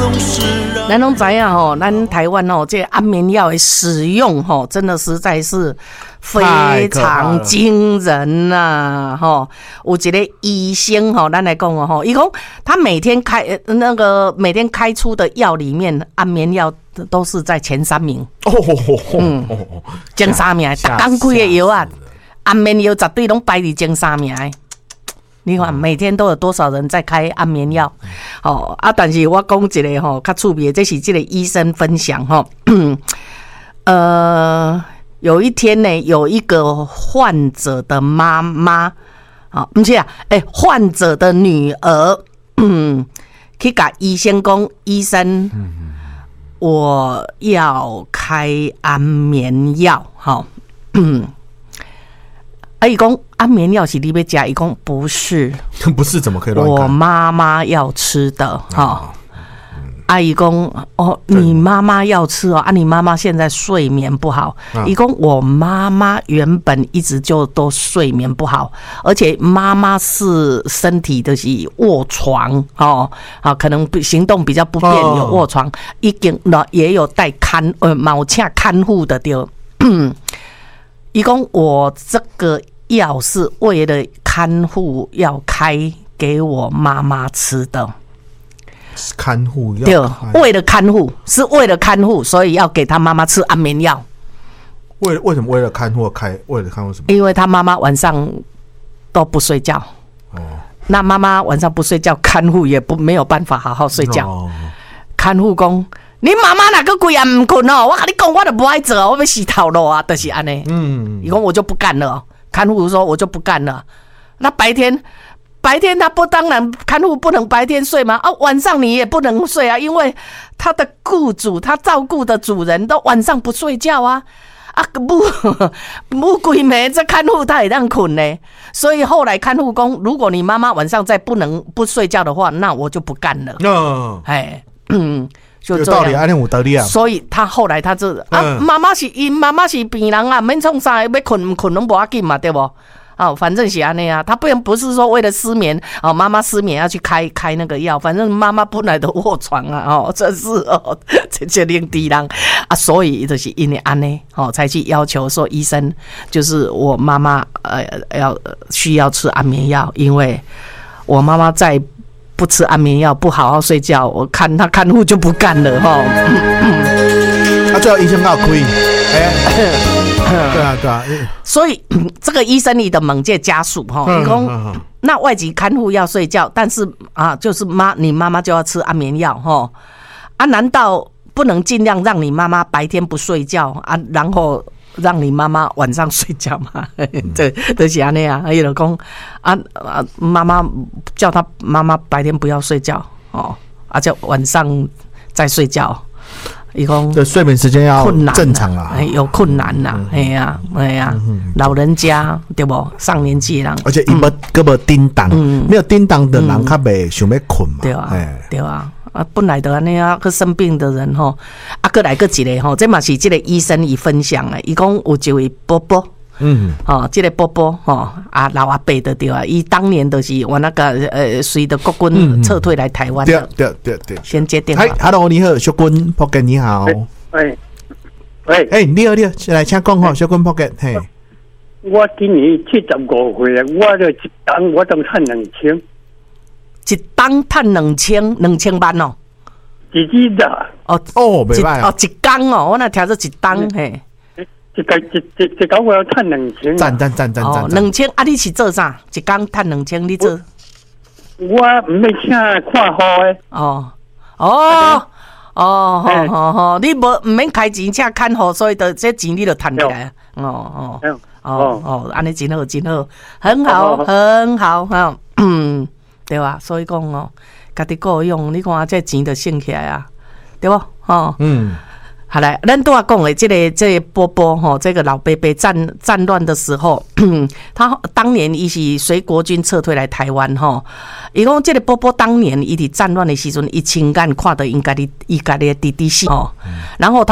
咱拢知影吼，咱台湾吼，这安眠药的使用吼，真的实在是非常惊人呐吼。有一个医生吼，咱来讲哦吼，伊讲他每天开出的药里面，安眠药都是在前3名。前3名，刚开的药啊，安眠药绝对拢排伫前3名的。你看每天都有多少人在开安眠药？但是我讲一个吼，较趣味的，这是这个医生分享吼。有一天呢，有一个患者的妈妈，不是啊，患者的女儿，去甲医生讲，医生，我要开安眠药，伊讲安眠药是你要吃，伊讲不是， 不是怎么可以乱开？ 我妈妈要吃的，阿姨讲你妈妈要吃哦，你妈妈现在睡眠不好。伊讲我妈妈原本一直就都睡眠不好，而且妈妈是身体的是卧床可能行动比较不便，有卧床，已经也有带毛请看护的对。伊讲我这个药是为了看护要开给我妈妈吃的。 看护药对，为了看护，是为了看护，所以要给他妈妈吃安眠药。 为什么为了看护开？为了看护什么？ 因为他妈妈晚上都不睡觉。那妈妈晚上不睡觉，看护也没有办法好好睡觉。看护讲，你妈妈哪个鬼也唔困哦？我跟你讲，我都不爱做，我要洗头了啊，就是安尼。伊讲我就不干了。看护说我就不干了。那白天他当然看护不能白天睡吗？晚上你也不能睡啊，因为他的雇主，他照顾的主人都晚上不睡觉啊。不鬼没这看护他也让困呢。所以后来看护讲，如果你妈妈晚上再不睡觉的话，那我就不干了。就这样， 有道理，安尼有道理啊。 所以他后来他就妈妈是病人啊，免创啥，要困不困拢无要紧嘛，对不？反正是安尼啊，他不是说为了失眠妈妈失眠要去开那个药，反正妈妈本来都卧床啊这是这令敌人啊，所以就是因为安尼才去要求说医生，就是我妈妈需要吃安眠药，因为我妈妈再不吃安眠药不好好睡觉，我看他看护就不干了最后医生告开对啊， 所以这个医生里的猛介家属你说那外籍看护要睡觉，但是就是你妈妈就要吃安眠药难道不能尽量让你妈妈白天不睡觉然后让你妈妈晚上睡觉吗？对，就是安尼啊。有人讲妈妈叫他妈妈白天不要睡觉叫晚上再睡觉。伊讲对睡眠时间要正常啊， 有困难啦，老人家对不？上年纪的人， 而且伊无叮当，没有叮当的人，较袂想要困嘛， 对啊。本来的那样个生病的人过来个一个这嘛是这个医生伊分享的，伊讲有一位伯伯。这个伯伯老阿伯的对啊，伊当年就是我那个随着国军撤退来台湾的。 对， 先接电话。 Hello， 你好，小军伯格你好。你好，来请讲小军伯格。 我今年75岁了，我就一当我都赚2000。 一当赚2000万哦。 自己的。 没办法。 一工我那听说一当嘿。 一工我要赚2000。 赞 ！2000你是做啥？一工赚2000，你做？ 我唔要请看护的。你唔免开钱请看护，所以这钱你就赚起来。安尼真好，很好，对吧？所以讲家己够用，你看这钱就省起来啊，对不？好来，咱都要讲的这个波波这个老伯伯战乱的时候，他当年伊是随国军撤退来台湾伊讲这个波波当年伊伫战乱的时阵，伊亲眼看到伊家己的弟弟死然后他